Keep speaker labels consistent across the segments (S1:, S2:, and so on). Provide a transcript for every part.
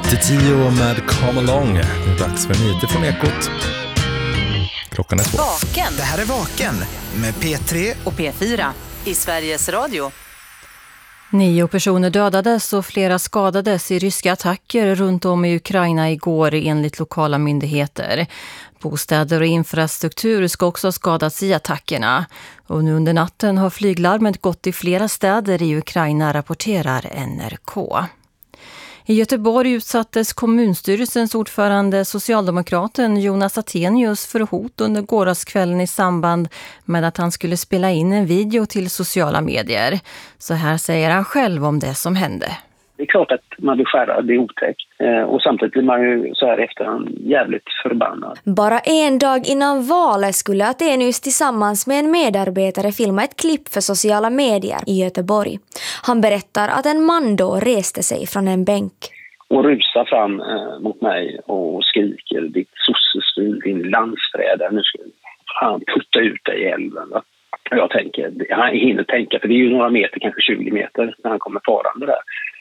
S1: Tio med Come Along. Det är dags för nyheter från Ekot. Klockan är 2.
S2: Vaken.
S3: Det här är Vaken med P3
S2: och P4 i Sveriges Radio.
S4: 9 personer dödades och flera skadades i ryska attacker runt om i Ukraina igår enligt lokala myndigheter. Bostäder och infrastruktur ska också ha skadats i attackerna. Och nu under natten har flyglarmet gått i flera städer i Ukraina, rapporterar NRK. I Göteborg utsattes kommunstyrelsens ordförande socialdemokraten Jonas Attenius för hot under gårdagskvällen i samband med att han skulle spela in en video till sociala medier. Så här säger han själv om det som hände.
S5: Det är klart att man blir skärrad, det är otäckt. Och samtidigt blir man ju så här efterhand jävligt förbannad.
S6: Bara en dag innan valet skulle Attenius tillsammans med en medarbetare filma ett klipp för sociala medier i Göteborg. Han berättar att en man då reste sig från en bänk.
S5: Och rusar fram mot mig och skriker, ditt sossesvin, din landsförrädare, nu ska han putta ut dig i älven. Va? Jag tänker, han hinner tänka, för det är ju några meter, kanske 20 meter när han kommer farande där.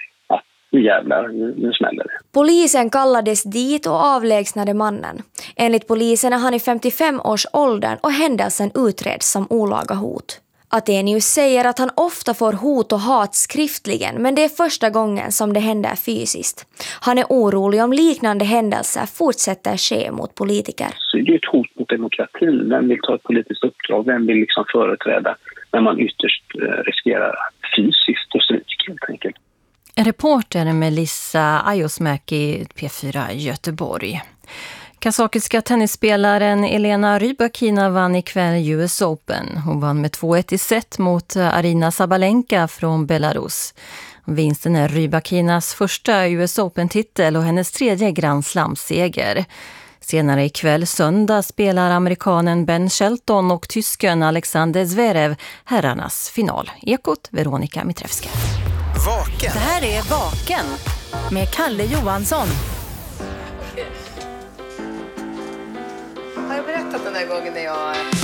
S5: Jävlar, nu smäller det.
S6: Polisen kallades dit och avlägsnade mannen. Enligt polisen är han i 55-årsåldern och händelsen utreds som olaga hot. Attenius säger att han ofta får hot och hat skriftligen, men det är första gången som det händer fysiskt. Han är orolig om liknande händelser fortsätter ske mot politiker.
S5: Så det är ett hot mot demokratin. Vem vill ta ett politiskt uppdrag? Vem vill liksom företräda när man ytterst riskerar fysiskt och stryk helt enkelt?
S4: En reporter Melissa Ajosmäki, P4 Göteborg. Kazakiska tennisspelaren Elena Rybakina vann ikväll US Open. Hon vann med 2-1 i set mot Arina Sabalenka från Belarus. Vinsten är Rybakinas första US Open-titel och hennes tredje Grand Slam-seger. Senare ikväll söndag spelar amerikanen Ben Shelton och tysken Alexander Zverev herrarnas final. Ekot, Veronica Mitrevska.
S3: Vaken.
S2: Det här är Vaken med Kalle Johansson.
S7: Har jag berättat den där gången när jag